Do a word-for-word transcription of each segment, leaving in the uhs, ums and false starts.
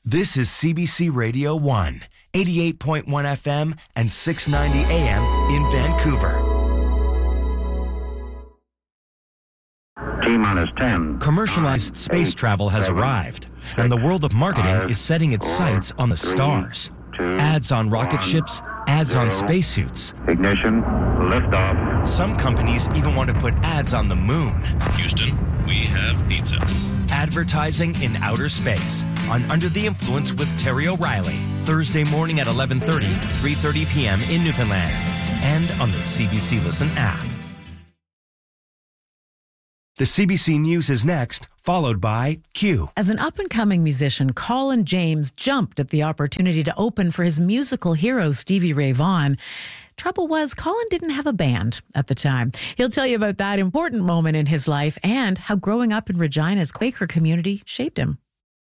This is C B C Radio one, eighty-eight point one F M and six ninety A M in Vancouver. T-minus ten. Commercialized nine, space eight, travel has seven, arrived, six, and the world of marketing five, is setting its four, sights on the three, stars. two, Ads on rocket one, ships, ads on zero. spacesuits. Ignition, liftoff. Some companies even want to put ads on the moon. Houston, we have pizza. Advertising in outer space on Under the Influence with Terry O'Reilly. Thursday morning at eleven thirty, three thirty p.m. in Newfoundland. And on the C B C Listen app. The C B C News is next, followed by Q. As an up-and-coming musician, Colin James jumped at the opportunity to open for his musical hero, Stevie Ray Vaughan. Trouble was, Colin didn't have a band at the time. He'll tell you about that important moment in his life and how growing up in Regina's Quaker community shaped him.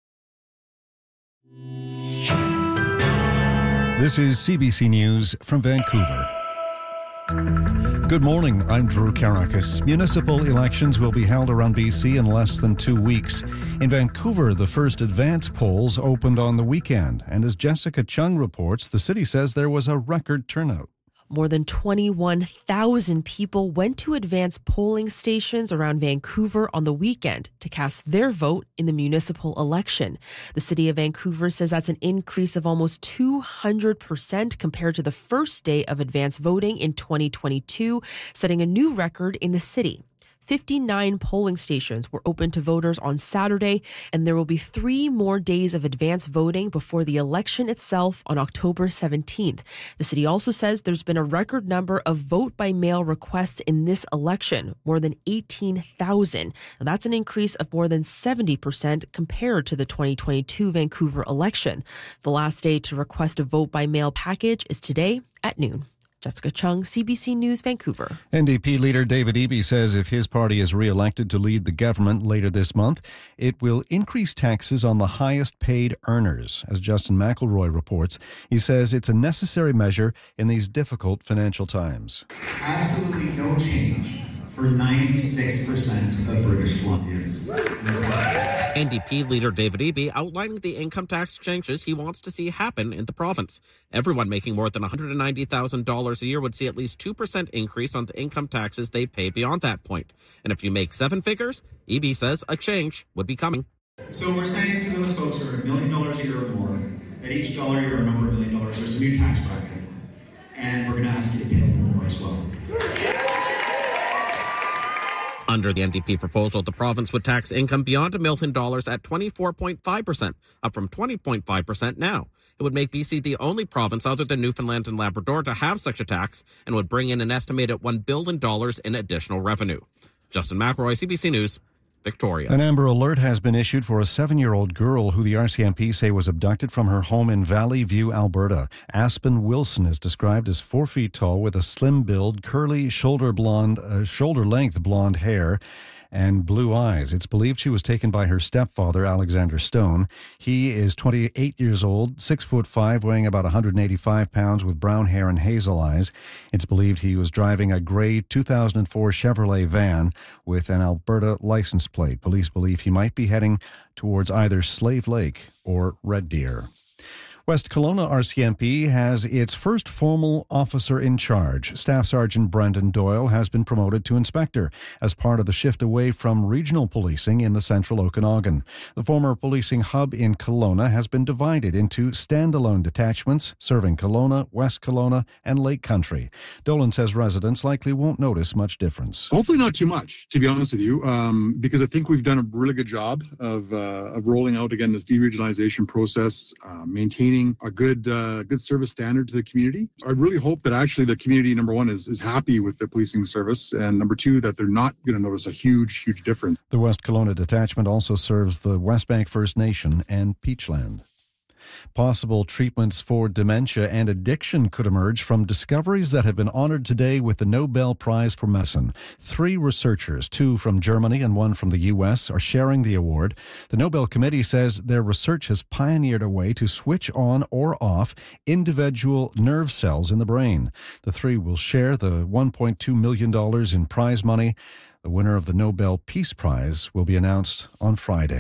This is C B C News from Vancouver. Good morning, I'm Drew Karakis. Municipal elections will be held around B C in less than two weeks. In Vancouver, the first advance polls opened on the weekend, and as Jessica Chung reports, the city says there was a record turnout. More than twenty-one thousand people went to advance polling stations around Vancouver on the weekend to cast their vote in the municipal election. The city of Vancouver says that's an increase of almost two hundred percent compared to the first day of advance voting in twenty twenty-two, setting a new record in the city. fifty-nine polling stations were open to voters on Saturday, and there will be three more days of advance voting before the election itself on October seventeenth. The city also says there's been a record number of vote-by-mail requests in this election, more than eighteen thousand. And that's an increase of more than seventy percent compared to the twenty twenty-two Vancouver election. The last day to request a vote-by-mail package is today at noon. Jessica Chung, C B C News, Vancouver. N D P leader David Eby says if his party is re-elected to lead the government later this month, it will increase taxes on the highest paid earners. As Justin McElroy reports, he says it's a necessary measure in these difficult financial times. Absolutely no change for ninety-six percent of British Columbians. N D P leader David Eby outlining the income tax changes he wants to see happen in the province. Everyone making more than one hundred ninety thousand dollars a year would see at least two percent increase on the income taxes they pay beyond that point. And if you make seven figures, Eby says a change would be coming. So we're saying to those folks who are a million dollars a year or more, at each dollar you're a number of million dollars, there's a new tax bracket. And we're going to ask you to pay a little more as well. Under the N D P proposal, the province would tax income beyond a million dollars at twenty-four point five percent, up from twenty point five percent now. It would make B C the only province other than Newfoundland and Labrador to have such a tax and would bring in an estimated one billion dollars in additional revenue. Justin McElroy, C B C News, Victoria. An Amber Alert has been issued for a seven-year-old girl who the R C M P say was abducted from her home in Valley View, Alberta. Aspen Wilson is described as four feet tall with a slim build, curly shoulder blonde, uh, shoulder-length blonde hair, and blue eyes. It's believed she was taken by her stepfather, Alexander Stone. He is twenty-eight years old, six foot five, weighing about one hundred eighty-five pounds, with brown hair and hazel eyes. It's believed he was driving a gray two thousand four Chevrolet van with an Alberta license plate. Police believe he might be heading towards either Slave Lake or Red Deer. West Kelowna R C M P has its first formal officer in charge. Staff Sergeant Brendan Doyle has been promoted to inspector as part of the shift away from regional policing in the central Okanagan. The former policing hub in Kelowna has been divided into standalone detachments serving Kelowna, West Kelowna, and Lake Country. Dolan says residents likely won't notice much difference. Hopefully not too much, to be honest with you, um, because I think we've done a really good job of, uh, of rolling out, again, this deregionalization process, uh, maintaining a good uh, good service standard to the community. I really hope that actually the community, number one, is, is happy with the policing service, and number two, that they're not going to notice a huge, huge difference. The West Kelowna detachment also serves the Westbank First Nation and Peachland. Possible treatments for dementia and addiction could emerge from discoveries that have been honored today with the Nobel Prize for Medicine. Three researchers, two from Germany and one from the U S, are sharing the award. The Nobel Committee says their research has pioneered a way to switch on or off individual nerve cells in the brain. The three will share the one point two million dollars in prize money. The winner of the Nobel Peace Prize will be announced on Friday.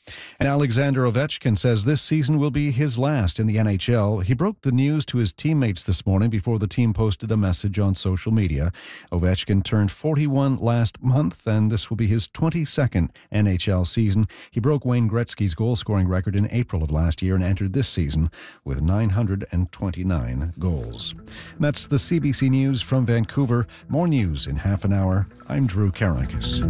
And Alexander Ovechkin says this season will be his last in the N H L. He broke the news to his teammates this morning before the team posted a message on social media. Ovechkin turned forty-one last month, and this will be his twenty-second N H L season. He broke Wayne Gretzky's goal-scoring record in April of last year and entered this season with nine hundred twenty-nine goals. And that's the C B C News from Vancouver. More news in half an hour. I'm Drew Karakis.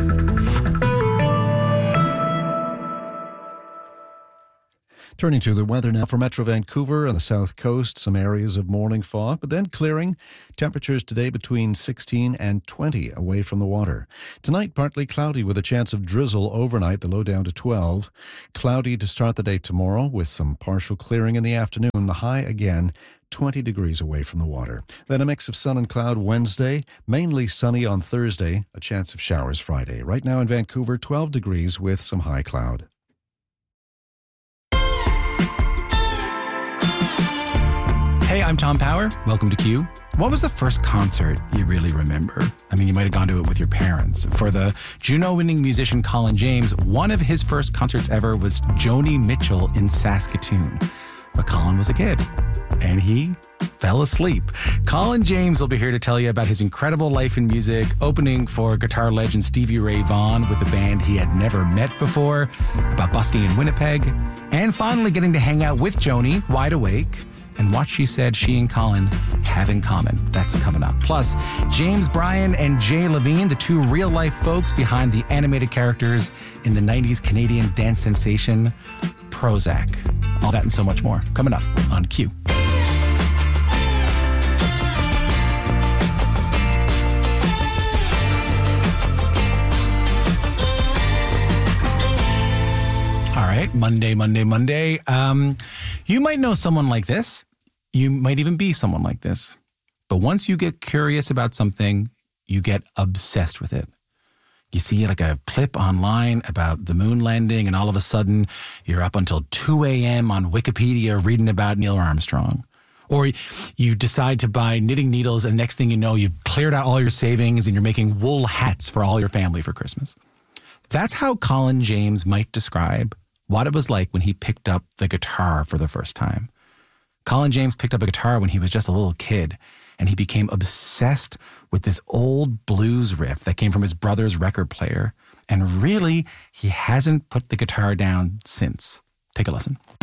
Turning to the weather now for Metro Vancouver and the south coast, some areas of morning fog, but then clearing. Temperatures today between sixteen and twenty away from the water. Tonight, partly cloudy with a chance of drizzle overnight, the low down to twelve. Cloudy to start the day tomorrow with some partial clearing in the afternoon. The high again, twenty degrees away from the water. Then a mix of sun and cloud Wednesday, mainly sunny on Thursday, a chance of showers Friday. Right now in Vancouver, twelve degrees with some high cloud. Hey, I'm Tom Power. Welcome to Q. What was the first concert you really remember? I mean, you might have gone to it with your parents. For the Juno-winning musician Colin James, one of his first concerts ever was Joni Mitchell in Saskatoon. But Colin was a kid, and he fell asleep. Colin James will be here to tell you about his incredible life in music, opening for guitar legend Stevie Ray Vaughan with a band he had never met before, about busking in Winnipeg, and finally getting to hang out with Joni, wide awake, and what she said she and Colin have in common. That's coming up. Plus, James Bryan and Jay Levine, the two real-life folks behind the animated characters in the nineties Canadian dance sensation Prozac. All that and so much more coming up on Q. All right, Monday, Monday, Monday. Um, you might know someone like this. You might even be someone like this. But once you get curious about something, you get obsessed with it. You see like a clip online about the moon landing, and all of a sudden you're up until two a.m. on Wikipedia reading about Neil Armstrong. Or you decide to buy knitting needles, and next thing you know, you've cleared out all your savings and you're making wool hats for all your family for Christmas. That's how Colin James might describe what it was like when he picked up the guitar for the first time. Colin James picked up a guitar when he was just a little kid, and he became obsessed with this old blues riff that came from his brother's record player. And really, he hasn't put the guitar down since. Take a listen.